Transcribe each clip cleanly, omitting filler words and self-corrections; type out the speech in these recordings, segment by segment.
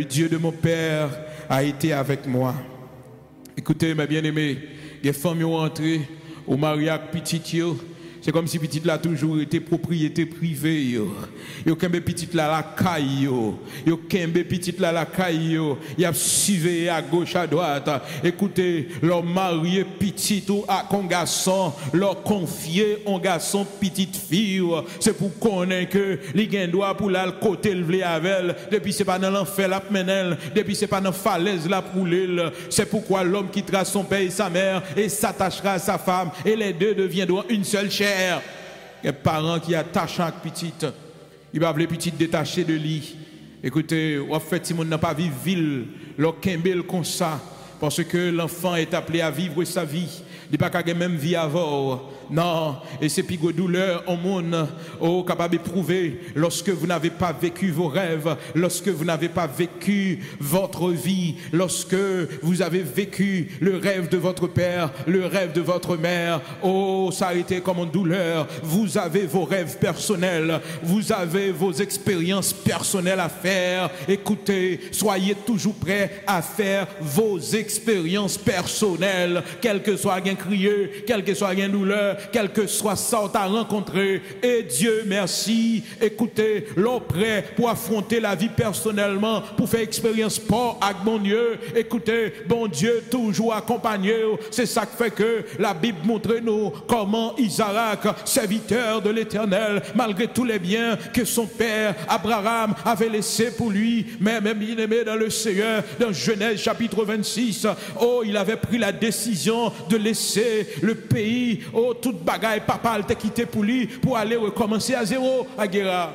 Le Dieu de mon père a été avec moi. Écoutez, mes bien-aimés, les femmes sont entrées au mariage petit. C'est comme si petite là toujours été propriété privée. Yo kembe petite là la caille. Yo kembe petite là la caille. Y a suivi à gauche à droite. Écoutez, leur marié petit ou à un garçon, leur confier un garçon petite fille. C'est pour connaître que les gens doivent pour la côté le avec elle. Depuis c'est pas dans l'enfer la menel. Depuis c'est pas dans falaise la pour l'île. C'est pourquoi l'homme quittera son père et sa mère et s'attachera à sa femme et les deux deviendront une seule chair. Les parents qui attachent à petite, ils va les petites détachées de lit. Écoutez, en fait, si on n'a pas vécu ville, leur kembel comme ça, parce que l'enfant est appelé à vivre sa vie. Il n'y a pas qu'à même vie avant. Non, et c'est plus de douleur au monde, capable de prouver lorsque vous n'avez pas vécu vos rêves, lorsque vous n'avez pas vécu votre vie, lorsque vous avez vécu le rêve de votre père, le rêve de votre mère. Oh, ça a été comme une douleur. Vous avez vos rêves personnels, vous avez vos expériences personnelles à faire. Écoutez, soyez toujours prêts à faire vos expériences personnelles, quel que soit un crieux, quel que soit un douleur, quel que soit ça à rencontrer. Et Dieu merci, écoutez, l'on prêt pour affronter la vie personnellement, pour faire expérience pour avec mon Dieu. Écoutez, bon Dieu toujours accompagné. C'est ça qui fait que la Bible montre nous comment Isaac, serviteur de l'Éternel, malgré tous les biens que son père Abraham avait laissés pour lui, même bien aimé dans le Seigneur, dans Genèse chapitre 26, oh, il avait pris la décision de laisser le pays, oh, toute bagaille, papa t'a quitté pour lui, pour aller recommencer à zéro à Guéra.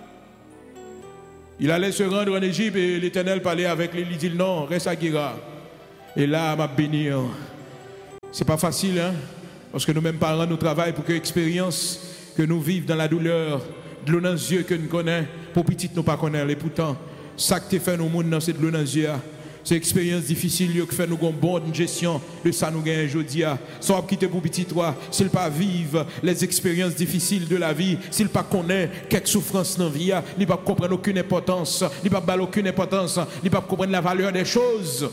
Il allait se rendre en Égypte et l'Éternel parlait avec lui, il dit non, reste à Guéra. Et là, m'a béni. C'est pas facile, hein, parce que nous-mêmes parents, nous travaillons pour que l'expérience que nous vivons dans la douleur, de l'eau dans les yeux que nous connaissons, pour petit nous pas connaître. Et pourtant, ça que tu fais nous monde, c'est de l'eau dans les yeux. C'est une expérience difficile qui fait nous une bonne gestion de ça nous gagne aujourd'hui. Sans quitter pour petit toi, s'il pas vivre les expériences difficiles de la vie, s'il pas connaît quelques souffrances dans la vie, il pas comprendre aucune importance, il pas baller aucune importance, il pas comprendre la valeur des choses.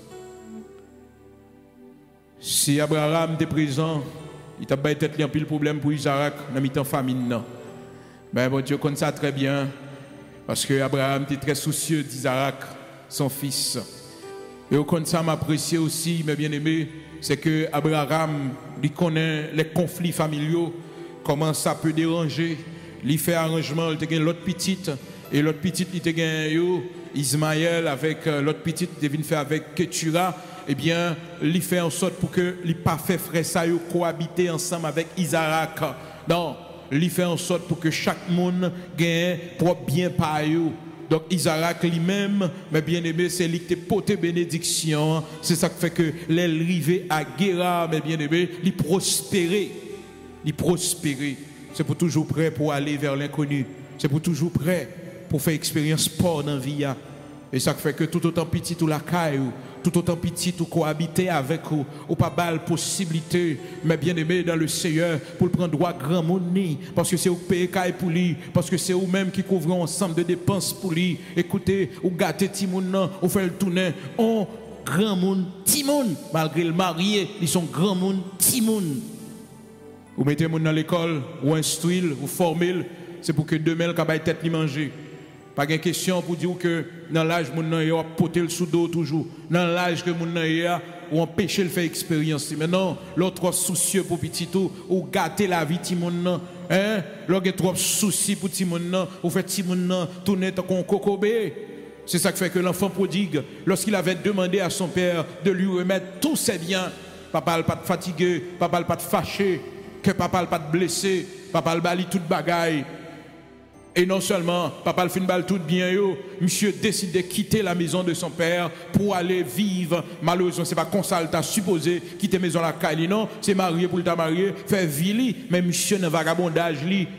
Si Abraham était présent, il t'a pas peut-être un pile problème pour Isaac dans mi-temps famine. Ben bon Dieu connaît ça très bien parce que Abraham était très soucieux d'Isaac, son fils. Et au compte ça m'apprécier aussi, mes bien-aimés, c'est que Abraham, il connaît les conflits familiaux, comment ça peut déranger. Il fait arrangement, il a l'autre petite, et l'autre petite, il a Ismaël avec l'autre petite, il vient faire avec Ketura. Eh bien, il fait en sorte pour que les pas fait frère ça cohabiter ensemble avec Isaac. Non, il fait en sorte pour que chaque monde gagne propre bien par eux. Donc Isaac lui-même, mais bien aimé, c'est lui qui t'a porté bénédiction. C'est ça qui fait que l'arrivée à Guéra, mais bien aimé, il prospérer. Il prospérer. C'est pour toujours prêt pour aller vers l'inconnu. C'est pour toujours prêt pour faire expérience sport dans la vie. Et ça fait que tout autant petit ou la caille, tout autant petit ou cohabiter avec ou pas mal possibilité, mais bien aimé dans le Seigneur pour prendre droit grand monnaie, parce que c'est au payer caille pour lui, parce que c'est vous-même qui couvrez ensemble de dépenses pour lui. Écoutez, ou gâter Timoun, ou faire le tourner, on grand monde Timoun, malgré le marié, ils sont grand monde Timoun. Vous mettez moun dans l'école, ou instruire, ou former, c'est pour que demain le cabay tête li manger. Pas de question pour dire que dans l'âge où on a porté le sous dos toujours. Dans l'âge que on a ou empêcher le faire expérience. Mais non, l'autre soucieux pour petit tout ou gâter la vie de mon hein, l'autre trop souci pour ti mon ou fait ti mon tourner comme cocobé. C'est ça qui fait que l'enfant prodigue, lorsqu'il avait demandé à son père de lui remettre tous ses biens, papa n'a pas de fatigué, papa n'a pas de fâché, que papa n'a pas de blessé, papa n'a pas de toute bagaille. Et non seulement, papa le fin bal tout bien, monsieur décide de quitter la maison de son père pour aller vivre. Malheureusement, c'est pas comme ça, il t'a supposé quitter la maison la caille. Non, c'est marié pour le t'a marié, faire vie, mais monsieur dans vagabondage,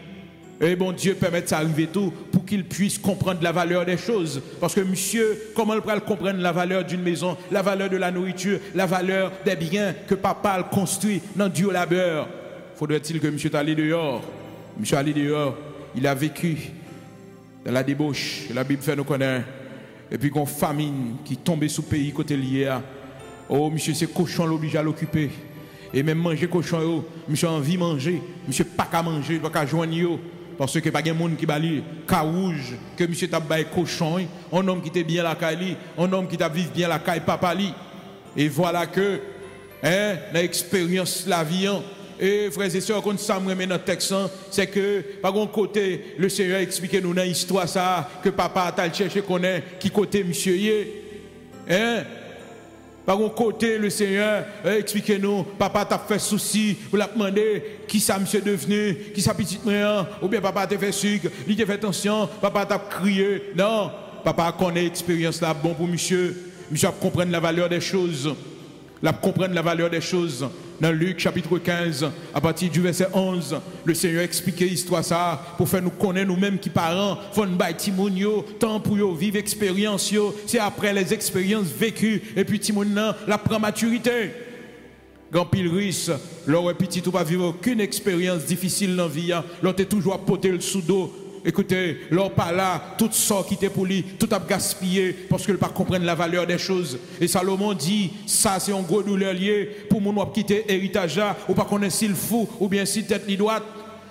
et bon Dieu permet ça arriver tout pour qu'il puisse comprendre la valeur des choses. Parce que monsieur, comment il pourrait comprendre la valeur d'une maison, la valeur de la nourriture, la valeur des biens que papa a construit dans Dieu labeur. Faudrait-il que monsieur t'allait dehors? Monsieur allé dehors. Il a vécu dans la débauche. La Bible fait nous connaître. et puis qu'on famine qui tombe sous pays côté lié. Oh, monsieur, c'est cochon l'oblige à l'occuper. Et même manger cochon, monsieur a envie de manger, monsieur pas qu'à manger, pas qu'à joindre. Parce que pas de monde qui bali carouge que monsieur t'a bail cochon, un homme qui était bien la caille, un homme qui t'a vivre bien la caille papa li. Et voilà que l'expérience la vie et frères et sœurs, quand ça me remet dans le texte, c'est que par un côté le Seigneur explique nous dans l'histoire ça que papa t'a cherché connaît qui côté monsieur y par un côté, le Seigneur expliquez-nous, papa t'a fait souci, vous l'a demandé qui ça monsieur devenu, qui ça petite mère, ou bien papa t'a fait sucre, il t'a fait attention, papa t'a crié. Non, papa connaît l'expérience là, bon pour monsieur. Monsieur comprendre la valeur des choses. Comprendre la valeur des choses. Dans Luc chapitre 15, à partir du verset 11, le Seigneur expliquait l'histoire ça pour faire nous connaître nous-mêmes qui parents, faut nous bailler timonio, temps pour yo vivre expérience yo, c'est après les expériences vécues et puis timoun la prend maturité. Grand pile risque, leur petit ou pas vivre aucune expérience difficile dans la vie, leur t'es toujours à poter le sous dos. Écoutez, leur pas là, tout sort qui était pour lui, tout a gaspillé parce qu'ils ne comprennent pas la valeur des choses. Et Salomon dit, ça c'est un gros douleur lié pour mon quitter héritage ou pas connaître s'il fou ou bien si tête li droite.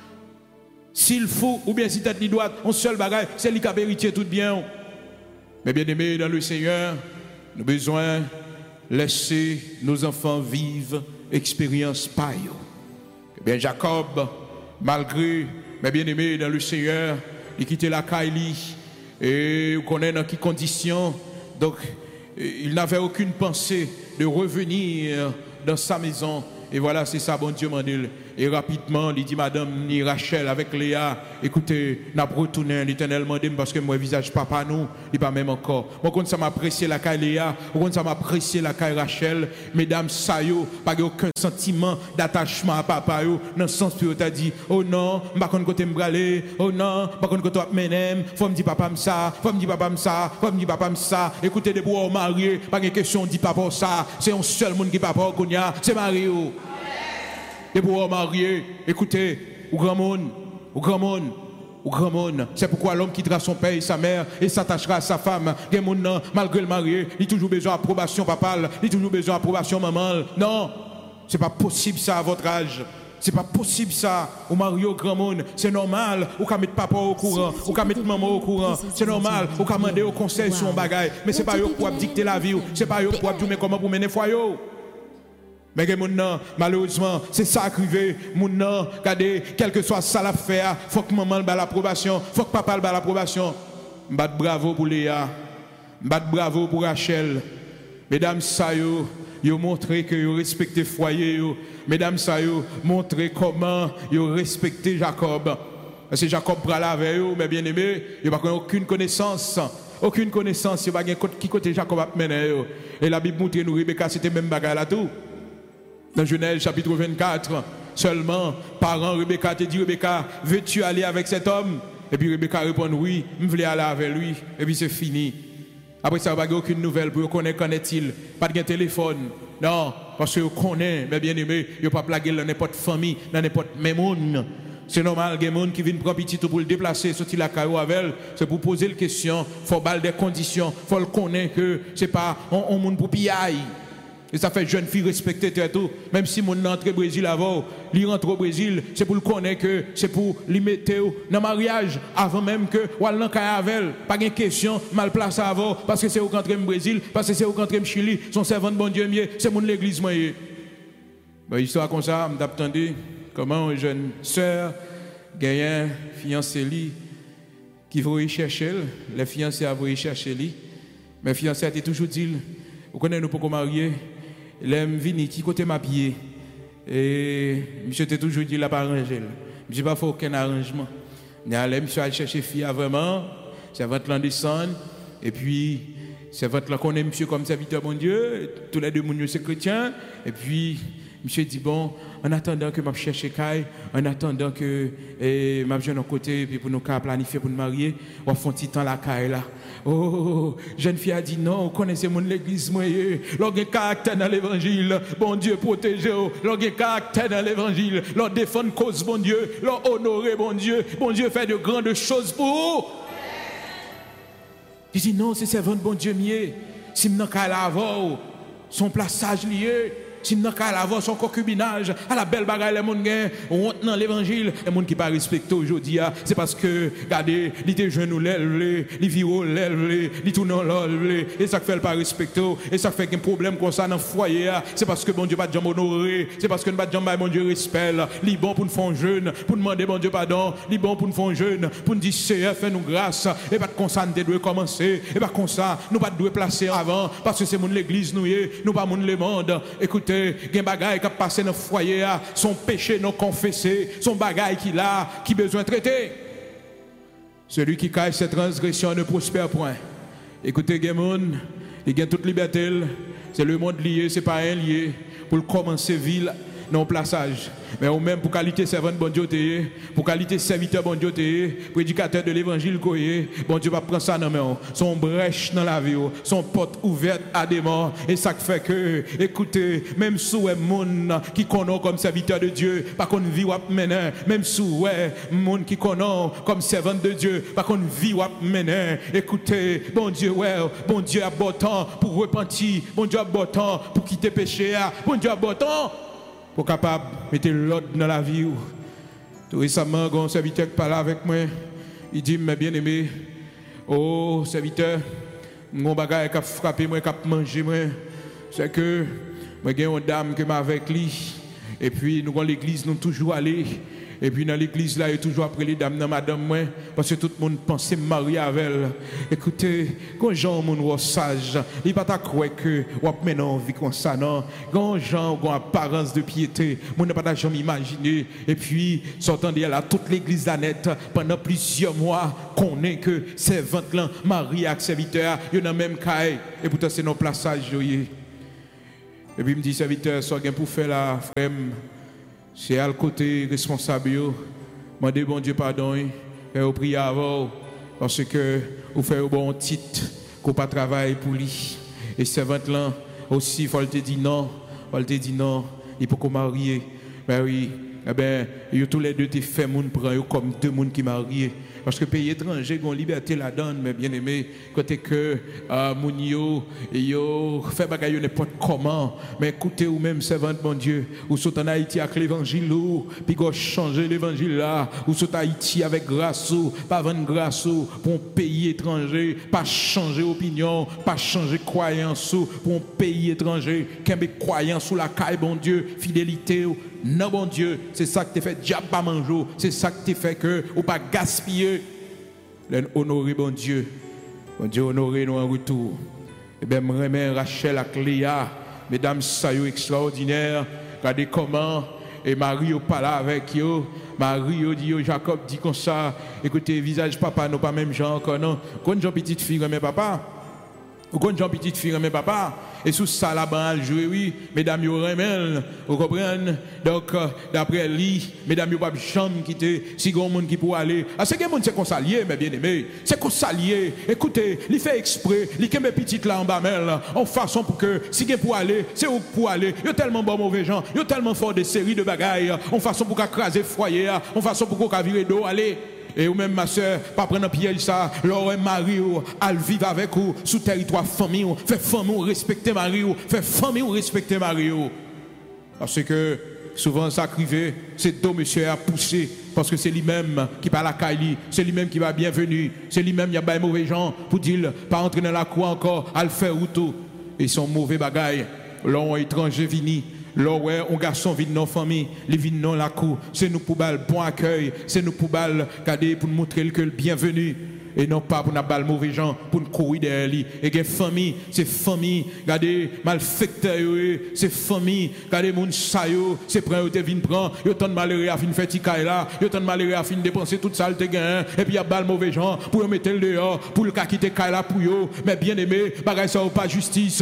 S'il fou ou bien si tête li droite, un seul bagage, c'est lui qui a hérité tout bien. Mais bien aimé dans le Seigneur, nous avons besoin de laisser nos enfants vivre expérience paille. Eh bien Jacob, malgré mais bien aimé dans le Seigneur, il quittait la Kaili et vous connaissez dans quelles conditions. Donc, il n'avait aucune pensée de revenir dans sa maison. Et voilà, c'est ça, bon Dieu m'a dit. Et rapidement, il dit, Madame ni Rachel avec Léa, écoutez, n'a pas retourné l'Éternel m'a dit parce que mon visage papa nous, il pas même encore. Moi, quand ça m'a apprécié la caille Léa, quand ça m'a apprécié la caille Rachel, mesdames, ça yo, pas aucun sentiment d'attachement à papa yo, dans le sens où tu as dit, oh non, pas qu'on côté m'bralé, oh non, pas qu'on côté m'menem, faut me dire papa ça, faut me dire papa ça, faut me dire papa ça. Écoutez, des pour marier, pas de question dit papa ça, c'est un seul monde qui papa konya, c'est Mario. Et pour marier, écoutez, au grand monde, au grand monde, au grand monde. C'est pourquoi l'homme quittera son père et sa mère et s'attachera à sa femme. Et mon nom, malgré le marié, il a toujours besoin d'approbation papa, il a toujours besoin d'approbation maman. Non, c'est pas possible ça à votre âge. C'est pas possible ça, au marié au grand monde. C'est normal, ou qu'à mettre papa au courant, ou qu'à mettre maman au courant. C'est normal, ou qu'à demander au conseil sur un bagage. Mais c'est pas eux pour dicter la vie, c'est pas eux pour dire comment pour mener foyer. Mais malheureusement, c'est ça qui arrive. Regardez, quel que soit ça l'affaire, il faut que maman ait l'approbation, il faut que papa ait l'approbation. Bravo pour Léa, bravo pour Rachel. Mesdames, ça yo montré que yo respecté foyer yo. Mesdames, ça yo montré comment yo respecté Jacob. Parce que Jacob bral avec eux, mais bien aimé, il n'y a pas aucune connaissance. Aucune connaissance, il n'y a pas qui côté Jacob a mené. Et la Bible montre nous, Rebecca, c'était même bagarre là tout. Dans Genèse chapitre 24, seulement, parents, Rebecca te dit, Rebecca, veux-tu aller avec cet homme? Et puis Rebecca répond, oui, je voulais aller avec lui. Et puis c'est fini. Après ça, il n'y a aucune nouvelle pour connaître qu'en est-il. Pas de téléphone. Non, parce que vous connaissez, mais bien aimé, il n'y a pas plagué dans n'importe famille, dans n'importe même monde. C'est normal, il y a des gens qui viennent prendre petit pour le déplacer, sortir la caillou avec elle. C'est pour poser la question, il faut baller des conditions, il faut le connaître que ce n'est pas un monde pour piaille. Et ça fait jeune fille respectée tout. Même si mon entre au Brésil avant, il rentre au Brésil, c'est pour le connaître que c'est pour lui mettre dans le mariage avant même que ou aller avec elle. Pas de question, mal placé avant, parce que c'est au rentré au Brésil, parce que c'est au rentré au Chili, son servant de bon Dieu mieux, c'est mon l'église moyen. Bon, histoire comme ça, je m'attendais comment une jeune sœur gagne fiancée qui veut y chercher, les fiancés veulent y chercher lui. Mais fiancée a toujours dit, vous connaissez nous pour marier. L'aime vini qui côté ma pied et monsieur t'a toujours dit la pas arranger. J'ai pas fait aucun arrangement. Mais allez monsieur aller chercher fille vraiment, c'est votre l'en descendre et puis c'est votre là connaît monsieur comme serviteur bon Dieu, tous les deux mon c'est chrétien et puis monsieur dit bon en attendant que m'a chercher caille, en attendant que m'a jeune côté puis pour nous planifier pour nous marier, on fait un petit temps la caille là. Oh, jeune fille a dit non, vous connaissez mon l'église, moi, l'orgue caractère dans l'évangile, bon Dieu protégez, l'orgue caractère dans l'évangile, leur défendre cause, bon Dieu, leur honorer, bon Dieu fait de grandes choses pour vous. Il dit non, c'est servant bon Dieu mieux. Si m'nan ka lavo, son plaçage lié. Si nous avons son concubinage, à la belle bagarre, les gens honte dans l'évangile, les gens qui ne pas respecté aujourd'hui, c'est parce que, regardez, ils étaient jeunes ou l'élevés, ils vivent l'élevés, ils tournent l'élevés, et ça fait pas respecter, et ça fait un problème comme ça dans le foyer, c'est parce que bon Dieu pas de jamais honoré, c'est parce que nous pas de jamais bon Dieu respect, il est bon pour nous faire jeune, pour demander bon Dieu pardon, il est bon pour nous faire jeune, pour nous dire Seigneur, fais-nous grâce, et pas comme ça nous devons commencer, et pas comme ça nous pas devons placer avant, parce que c'est l'église nous pas le monde, écoutez. Gen bagay qui a passé dans le foyer, son péché non confessé, son bagay qu'il a, qui besoin de traiter. Celui qui cache cette transgression ne prospère point. Écoutez, gen moun, il gagne toute liberté, c'est le monde lié, c'est pas un lié, pour commencer ville, non plaçage. Mais ou même pour qualité servant bon Dieu, pour qualité serviteur bon Dieu, prédicateur de l'évangile, bon Dieu va prendre ça dans main, son brèche dans la vie, son porte ouverte à des morts. Et ça fait que, écoutez, même sous un monde qui connaît comme serviteur de Dieu, pas qu'on vit ou mener, même sous un monde qui connaît comme servant de Dieu, pas qu'on vit ou mener, écoutez, bon Dieu a bon temps pour repentir, bon Dieu a bon temps pour quitter péché, bon Dieu a bon temps pour capable de mettre l'ordre dans la vie. Tout récemment, un serviteur qui parle avec moi, il dit, mes bien-aimés, oh, serviteur, mon bagage qui a frappé moi, qui a mangé moi, c'est que moi, j'ai une dame qui m'a avec lui, et puis nous, dans l'église, nous toujours allés. Et puis dans l'église là, il y a toujours après les dames dans madame moi, parce que tout le monde pensait marier avec elle. Écoutez, quand gens mon sage, il pas ta croire que ou maintenant vie comme ça non. Quand gens ont apparence de piété, mon n'a pas jamais imaginer. Et puis sortant de là toute l'église là net pendant plusieurs mois connaît que servante là marié avec serviteur, il y a même caille et pourtant c'est nos plaçage joyeux. Et puis il me dit serviteur, soit gain pour faire la frère. C'est à le côté responsable, demandez bon Dieu pardon, et au prier avant, parce que vous faites un bon titre, qu'on pas travailler pour lui. Et servante là aussi, il faut te dire non, il faut qu'on marie. Ben oui, eh ben, tous les deux te fait moun prend comme deux moun qui marient. Parce que pays étranger ont liberté la donne, mais bien aimé, côté que moun yo fait bagaille n'importe comment, mais écoutez ou même servante bon Dieu, ou sont en Haïti avec l'évangile ou puis go changer l'évangile là, ou sont Haïti avec grâce ou pas vendre grâce ou pour un pays étranger, pas changer opinion, pas changer croyance ou pour un pays étranger, qu'un croyance sous la caille bon Dieu, fidélité ou non bon Dieu, c'est ça que t'es fait diable pas manger, c'est ça que t'es fait que ou pas gaspiller. Honorer bon Dieu honorer nous en retour. Et bien me remercie Rachel ak Léa, mesdames ça yo extraordinaire, regardez comment et Marie au parle avec yo, Marie au dit Jacob dit comme ça, écoutez visage papa non pas même gens encore non, quand Jean petite fille mais papa. Ou quand Jean petite fille mais papa et sous ça là-bas elle jouer oui mesdames yo remel vous comprenez donc d'après lui mesdames yo pas chambre quitter si grand monde qui pour aller c'est que monde c'est qu'on s'allier mais bien aimé c'est qu'on s'allier écoutez il fait exprès il kembe petite là en bas mel en façon pour que si gen pour aller c'est où pour aller yo tellement bon mauvais gens yo tellement fort des séries de bagailles en façon pour craser foyer en façon pour qu'on virer d'eau aller. Et ou même ma soeur, pas prendre un piège ça, leur mari ou al vivre avec vous sous territoire famille ou fait famille ou respecter mari ou fait famille ou respecter mari ou. Parce que souvent ça crivé, c'est deux monsieur à pousser parce que c'est lui-même qui parle à Kaili, c'est lui-même qui va bienvenue, c'est lui-même qui a des mauvais gens pour dire pas entrer dans la cour encore, à le faire ou tout. Et son mauvais bagaille, l'on étranger vini. Là ouais, un garçon vient dans la famille, il vient dans la cour, c'est nous pour bal bon accueil, c'est nous pour bal garder pour montrer que le bienvenu et non pas pour nous bal mauvais gens pour nous courir derrière lui. Et que famille, c'est famille, regardez malfecteur c'est famille, regardez moun sayo, c'est prend yo te vinn prend, yo tant malheureux à fin faire tikaï là, yo tant malheureux à fin dépenser toute ça te gain et puis y a bal mauvais gens pour mettre le dehors, pour le quitter caï là pour yo, mais bien aimé, bagay ça ou pas justice,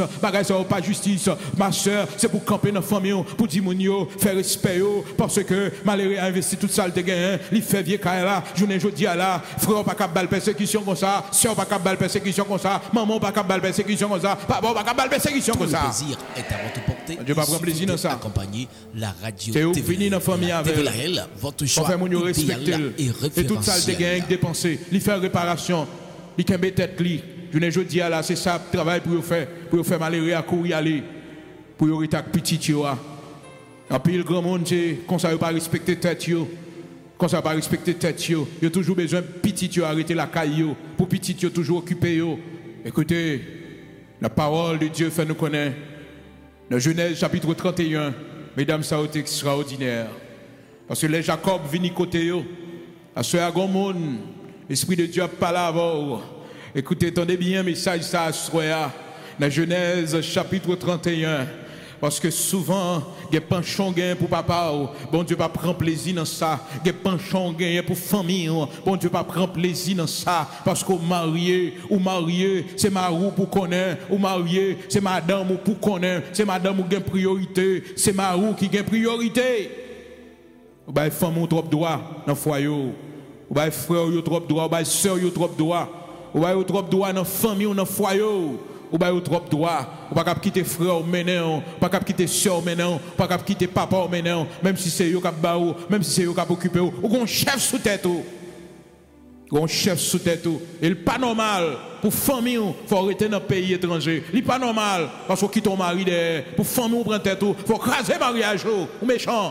ma soeur, c'est pour camper dans famille pour dire moun yo faire respect yo parce que malheureux a investi toute ça te gain, il fait vieux caï là, journée jodi à là, frère pas cap bal persécution comme ça, soeur pas cap bal persécution comme ça, maman pas cap bal persécution comme ça, papa pas cap bal persécution comme ça. Le plaisir est à votre portée. Dieu pas prendre plaisir dans ça. Accompagner la radio. C'est où finir dans famille avec. Votre choix. On fait mon respecter et tout ça le gagne dépenser, lui faire réparation, lui camber tête lui. Je ne dis là, c'est ça le travail pour faire malheureux à courir aller, pour y être petit. En pile, le grand monde, c'est comme ça, il pas respecter tête. Comme ça, pas respecter tête. Il y a toujours besoin de petit, arrêter la caille, pour petit, toujours occuper. Écoutez, la parole de Dieu fait nous connaître. Dans Genèse chapitre 31, mesdames, ça a été extraordinaire. Parce que les Jacob viennent côté eux. À ce monde, l'Esprit de Dieu a parlé avant. Écoutez, attendez bien, message ça à soya. Dans Genèse chapitre 31. Parce que souvent, il y a penchant pour papa, bon Dieu va prendre plaisir dans ça. Il y a penchant pour famille, bon Dieu va prendre plaisir dans ça. Parce qu'au marié, c'est marou pour connaître, ou marié, c'est madame pour connaître, c'est madame qui a priorité, c'est marou qui a priorité. Ou bien femme ou trop droit dans le foyer, ou bien frère ou trop droit, ou bien soeur ou trop droit, ou bien trop droit dans la famille ou dans le foyer. Ou pas trop droit, ou pas quitter frère maintenant, pas quitter soeur maintenant, pas quitter papa maintenant, même si c'est eux qui baou, même si c'est eux qui occupé ou un chef sous tête ou. Un chef sous tête ou. Et pas normal pour famille, faut arrêter dans pays étranger. Il pas normal parce qu'on quitte ton mari derrière, pour famille prendre tête ou, faut craser mariage ou méchant.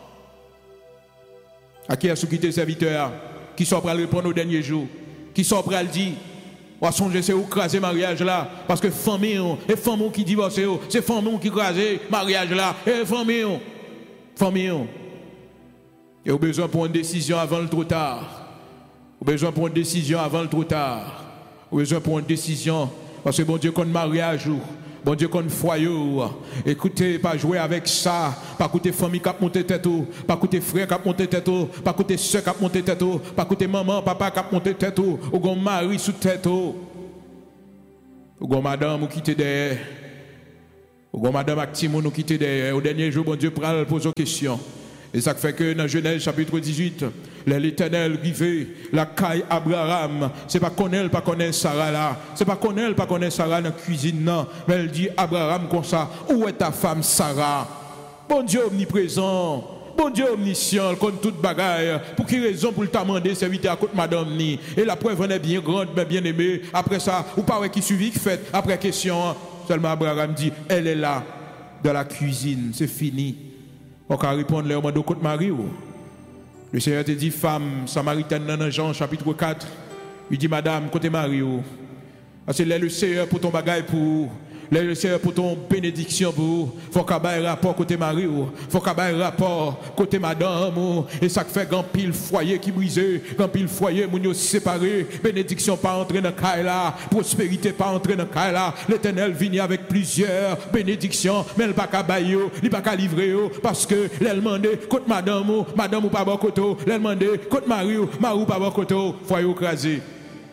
À qui a-t-il quitté serviteur qui sont prêts à répondre au dernier jour, qui sont prêts à le dire. On va songer c'est où craser mariage là parce que famille et famille qui divorce c'est famille qui craser mariage là et famille et au besoin pour une décision avant le trop tard. Au besoin pour une décision avant le trop tard. Au besoin pour une décision parce que bon Dieu qu'on mariage bon Dieu qu'on foyer. Écoutez, pas jouer avec ça, pas écouter famille qui a monté tête, pas écouter frère qui a monté tête, pas écouter soeur qui a monté tête, pas écouter maman, papa qui a monté tête, ou gon mari sous tête, ou gon madame qui était derrière, ou gon madame active qui était derrière. Au dernier jour, bon Dieu pral pose une question. Et ça fait que dans Genèse chapitre 18, l'Éternel rivé, la caille Abraham, c'est pas connaître Sarah là, c'est pas connaître Sarah dans la cuisine, non, mais elle dit Abraham comme ça, où est ta femme Sarah? Bon Dieu omniprésent, bon Dieu omniscient, contre toute bagaille, pour quelle raison pour t'a demandé serviteur à côté madame ni? Et la preuve en est bien grande, bien aimée, après ça, ou pas qui suivi, qui fait, après question, seulement Abraham dit, elle est là, dans la cuisine, c'est fini. On va répondre là, on côté Marie. Le Seigneur te dit, femme samaritaine dans Jean chapitre 4. Il dit, madame, côté Marie. Parce que là, le Seigneur pour ton bagage pour. Là, le Seigneur pour ton bénédiction pour. Faut qu'il y ait un rapport côté Marie. Faut qu'il y ait un rapport côté madame. Et ça fait grand pile foyer qui brisé. Grand pile foyer, moun séparé. Bénédiction pas entrer dans le cas là. Prospérité pas entrer dans le cas là. L'Éternel vient avec plusieurs bénédictions. Mais elle pas qu'à bailler, il pas qu'à livrer. Parce que elle demande côté madame ou pas bon côté. Elle demande côté Marie ou pas bon côté. Foyer écrasé.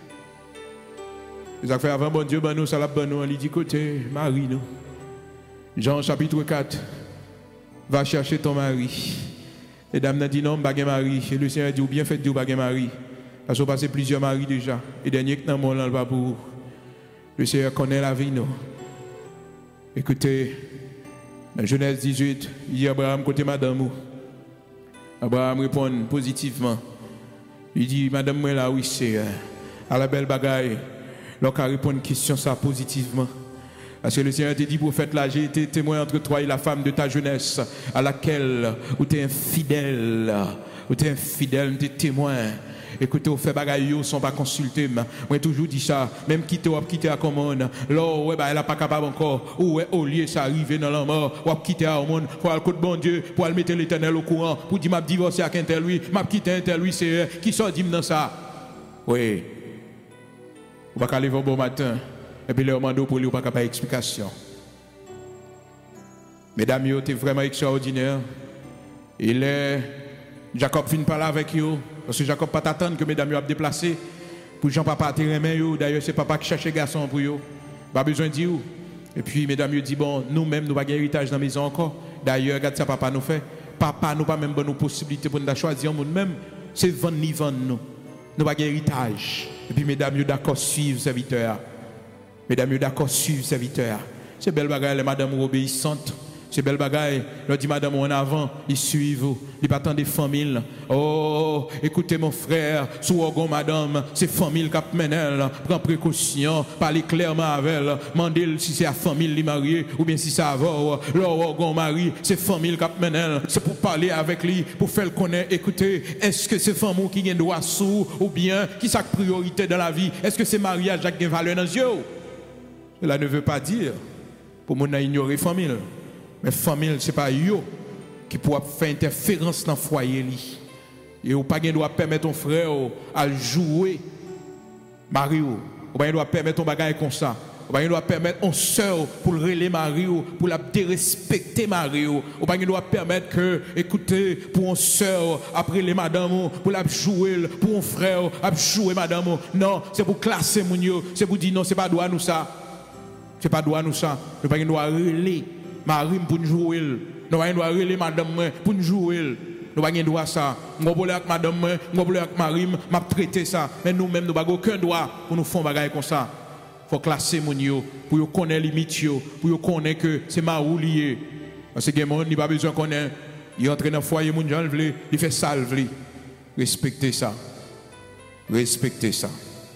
Les affaires avant bon Dieu, nous, ça l'a bon nous, il dit côté Marie nous. Jean chapitre 4, va chercher ton mari. Et dame n'a dit non, baguette mari. Et le Seigneur dit ou bien fait du baguette mari. Parce qu'on passe plusieurs maris déjà. Et dernier que dans mon là pas pour. Le Seigneur connaît la vie nous. Écoutez, dans Genèse 18, il dit Abraham côté madame. Abraham répond positivement. Il dit madame moi là oui c'est à la belle bagaille. Donc, à répondre à une question ça positivement. Parce que le Seigneur te dit, prophète là, j'ai été témoin entre toi et la femme de ta jeunesse, à laquelle où tu es infidèle, tu es témoin. Écoutez, au fait bagaille, ils ne sont pas consultés. Moi, toujours dit ça, même quitter à commande. Là, ouais, elle n'a pas capable encore. Ou au lieu ça arrive dans la mort, ou quitter à monde, pour aller côté bon Dieu, pour aller mettre l'Éternel au courant, pour dire, m'a divorcé avec un tel lui, m'a quitté un tel lui, c'est qui sort dit dans ça. Oui. On va aller au bon matin. Et puis, le demande pour lui, on va pas d'explication. Mesdames, vous êtes vraiment extraordinaire. Et là, Jacob finit par là avec vous. Parce que Jacob pas t'attendre que mesdames vous déplacé. Pour Jean-Papa terrain. D'ailleurs, c'est papa qui cherche les garçons pour vous. Pas besoin de dire. Et puis, mesdames, vous dit bon, nous-mêmes, nous n'avons pas d'héritage dans la maison encore. D'ailleurs, regarde ça, papa nous fait. Papa, nous pas même bonne possibilité pour nous choisir nous-mêmes. C'est vendre ni vendre nous. Nous n'avons pas d'héritage. Et puis, mesdames, vous d'accord suivre serviteur. Mesdames, vous d'accord suivre serviteur. C'est belle bagarre, les madame obéissantes. C'est belle bagaille. Leur dit madame en avant, ils suivent, ils pas tant des familles. Oh, écoutez mon frère, sous orgon madame, c'est famille qui mène elle, prend précaution, parlez clairement avec elle, mandez si c'est la famille qui mariée ou bien si c'est avant, leur orgon mari, c'est famille qui mène elle, c'est pour parler avec lui, pour faire le connaître. Écoutez, est-ce que c'est femme qui a droit sous ou bien qui sa priorité dans la vie? Est-ce que c'est mariage qui a valeur dans les yeux? Cela ne veut pas dire pour mon ignorer famille. Mais famille, ce n'est pas eux qui pourra faire interférence dans le foyer. Et vous ne doit pas permettre ton frère à jouer Mario. Vous ne doit pas permettre ton bagage comme ça. Vous ne doit pas permettre ton soeur pour le relayer Mario, pour la dérespecter Mario. Vous ne doit pas permettre que, écoutez, pour un soeur, après les madame, pour la jouer, pour un frère, à jouer madame. Non, c'est pour classer mon yo. C'est pour dire non, ce n'est pas droit nous ça. Ce n'est pas droit nous ça. Nous ne doit pas relayer Marie pour nous jouer. Nous ne doit pas relayer madame pour nous jouer. Nous n'avons pas droit à ça. Nous avons avec madame, nous avons avec Marie, nous traiter ça. Mais nous-mêmes, nous n'avons aucun droit pour nous faire des choses comme ça. Il faut classer mon yo, pour connaître les limites, pour connaître que c'est ma ou lié. Parce que les gens n'ont pas besoin de connaître. Il entre dans le foyer, il fait ça. Respectez ça. Respectez ça.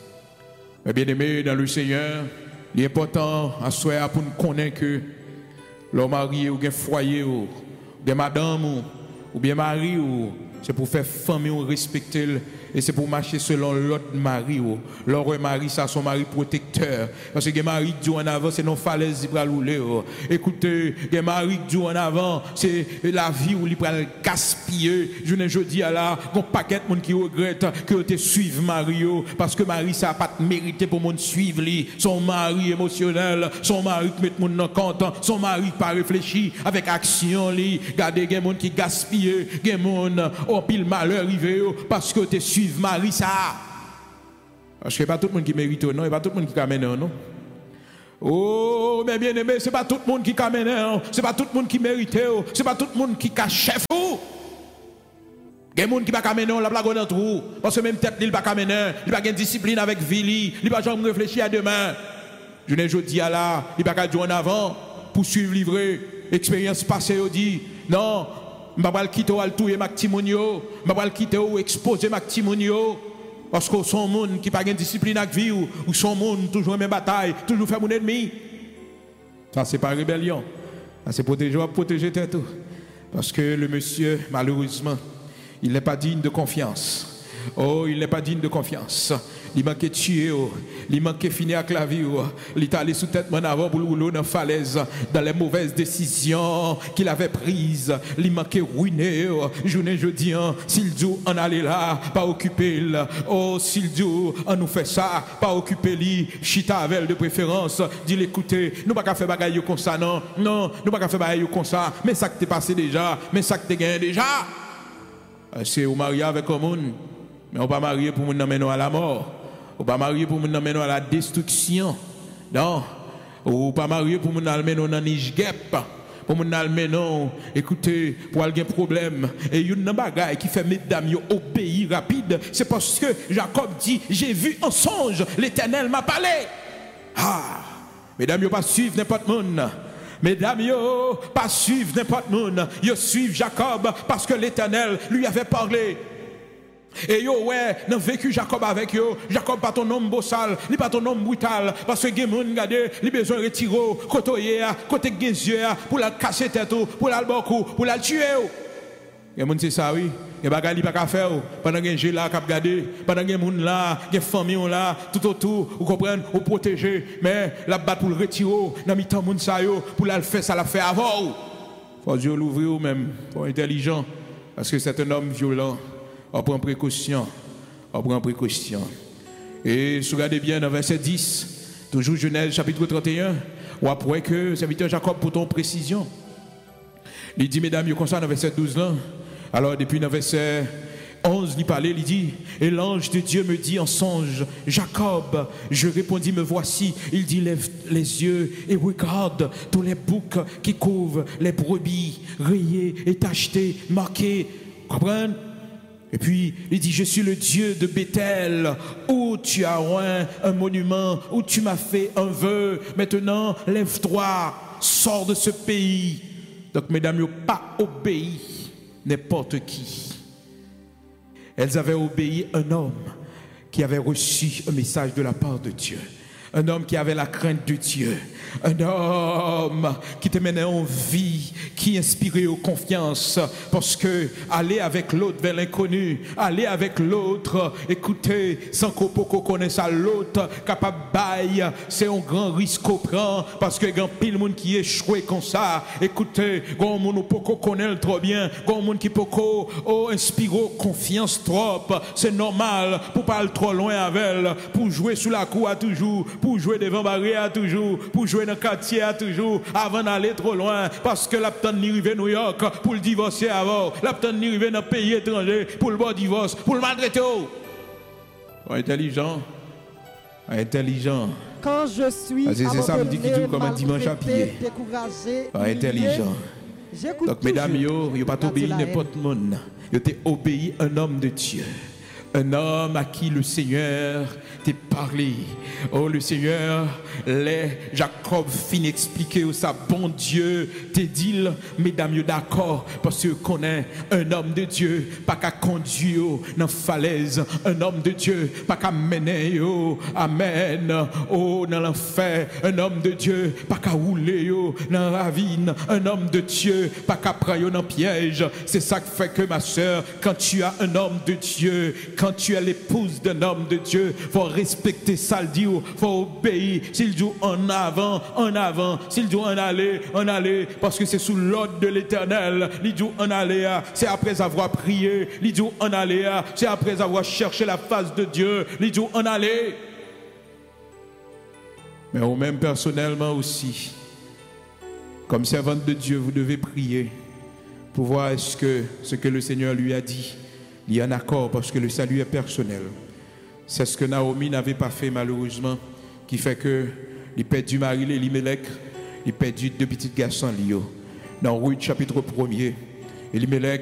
Mais bien aimé dans le Seigneur, il est important à soi pour nous connaître que l'homme marié ou un foyer ou bien madame ou bien mari ou c'est pour faire famille ou respecter et c'est pour marcher selon l'autre mari ou l'autre mari ça son mari protecteur parce que les mari qui en avant c'est non falaise pour rouler. Écoutez, les mari qui en avant c'est la vie où il pour gaspiller. Je dis à la un paquet de monde qui regrette que te suivre Mario parce que Marie ça pas mérité pour monde suivre lui, son mari émotionnel, son mari qui met monde dans compte, son mari pas réfléchi avec action lui. Regardez les monde qui gaspille, les monde au pile malheur arrivé parce que te suivre Marie ça. Parce que pas tout le monde qui mérite non, et pas tout le monde qui amène non. Oh, mais bien aimé, c'est pas tout le monde qui amène, c'est pas tout le monde qui mérite, c'est pas tout le monde qui chef. Il y a des gens qui ne peuvent pas amener la blague dans tout. Parce que même tête, il ne peut pas amener, il n'a pas de discipline avec Vili, il ne peut pas jamais réfléchir à demain. Je ne dis à là, il ne peut pas jouer en avant pour suivre livrer. Expérience passée, il dit non, je ne vais pas quitter ou touyer ma timonio, je ne vais pas quitter ou exposer ma timonio. Parce que son monde qui n'a pas de discipline avec vie, ou son monde toujours même bataille, toujours faire mon ennemi. Ça, ce n'est pas rébellion. Ça, c'est protéger tête. Parce que le monsieur, malheureusement, il n'est pas digne de confiance. Oh, il n'est pas digne de confiance. Il manque de tuer, il manque de finir avec la vie. Il est allé sous tête mon avant pour rouler dans la falaise, dans les mauvaises décisions qu'il avait prises. Il manque de ruiner. Journée jeudi, s'il dit on allait là, pas occuper. Oh, s'il dit on nous fait ça, pas occuper lui. Chita avec de préférence. Dit écoutez, nous pas qu'à faire bagaille comme ça, non. Non, nous pas qu'à faire bagaille comme ça. Mais ça qui t'est passé déjà, mais ça qui t'est gagné déjà. C'est au mariage avec un monde, mais on ne pas marier pour nous amener à la mort. On ne pas marier pour nous amener à la destruction. Non. On ne pas marier pour nous amener dans la nijgep. Pour nous amener, écoutez, pour avoir un problème. Et il y a une bagaille qui fait mesdames obéir rapide. C'est parce que Jacob dit, j'ai vu un songe, l'Éternel m'a parlé. Ah, mesdames, pas suivre n'importe monde. Mesdames, yo, pas suivre n'importe monde. Yo suivre Jacob parce que l'Éternel lui avait parlé. Et yo, ouais, dans vécu Jacob avec yo. Jacob pas ton homme bossal, il pas ton homme brutal. Parce que Gémon, regardez, il besoin de retirer, côté Gézier, pour la casser tête, pour la beaucoup, pour la tuer. Gémon, c'est ça, oui. Il n'y a pas de faire. Pendant que j'ai là, cap garder, pendant que les gens là, les familles là, tout autour, vous comprenez, vous protéger. Mais la batte pour le retirer, dans le temps, pour la faire, ça la fait avant. Il faut Dieu l'ouvrir même, pour intelligent. Parce que c'est un homme violent. On prend précaution. On prend précaution. Et si vous regardez bien dans verset 10, toujours Genèse chapitre 31, ou après que le serviteur Jacob pour ton précision. Il dit, mesdames, il comme ça dans verset 12 là. Alors, depuis le verset 11, il parlait, il dit, et l'ange de Dieu me dit en songe, Jacob, je répondis, me voici. Il dit, lève les yeux et regarde tous les boucs qui couvrent les brebis, rayés et tachetés, marqués. Comprenez? Et puis, il dit, je suis le Dieu de Bethel, où tu as oint un monument, où tu m'as fait un vœu. Maintenant, lève-toi, sors de ce pays. Donc, mesdames, n'ont pas obéi n'importe qui. Elles avaient obéi un homme qui avait reçu un message de la part de Dieu. Un homme qui avait la crainte de Dieu. Un homme qui te menait en vie, qui inspirait aux confiance. Parce que aller avec l'autre vers l'inconnu, aller avec l'autre, écoutez, sans qu'on connaisse à l'autre, capable bail, c'est un grand risque qu'on prend. Parce que il y a pile monde qui échoué comme ça. Écoutez, il y a un monde qui connaît trop bien, il y a un monde qui peut inspirer confiance trop. C'est normal pour pas aller trop loin avec elle, pour jouer sous la cour à toujours, pour jouer devant barrière à toujours, pour jouer dans le quartier à toujours, avant d'aller trop loin, parce que l'aptan n'y arrive à New York pour le divorcer avant, l'aptan n'y arrive dans un pays étranger pour le bon divorce, pour le maltraiter. Intelligent. Intelligent. Quand je suis c'est ça me dit qu'il joue comme un dimanche à pied. Intelligent. Donc mesdames, yo pas obéi n'importe monde. Yo t'es obéi un homme de Dieu. Un homme à qui le Seigneur t'a parlé. Oh, le Seigneur, Jacob fin expliquer où ça, bon Dieu, t'es dit, mesdames, d'accord, parce que connaît un homme de Dieu, pas qu'à conduire dans falaise, un homme de Dieu, pas qu'à mener, amen, oh, dans l'enfer, un homme de Dieu, pas qu'à rouler, dans la ravine, un homme de Dieu, pas qu'à prendre dans piège. C'est ça qui fait que, ma soeur, quand tu as un homme de Dieu, quand tu es l'épouse d'un homme de Dieu, il faut respecter ça, il faut obéir. S'il dit en avant, en avant. S'il dit en aller, parce que c'est sous l'ordre de l'Éternel. Il dit en aller, c'est après avoir prié. Il dit en aller, c'est après avoir cherché la face de Dieu. Il dit en aller. Mais vous-même personnellement aussi, comme servante de Dieu, vous devez prier pour voir est-ce que ce que le Seigneur lui a dit, il y a un accord, parce que le salut est personnel. C'est ce que Naomi n'avait pas fait malheureusement, qui fait que il perdu Marie Elimelech, il perdu deux petits garçons. Dans Ruth chapitre 1er, Elimelech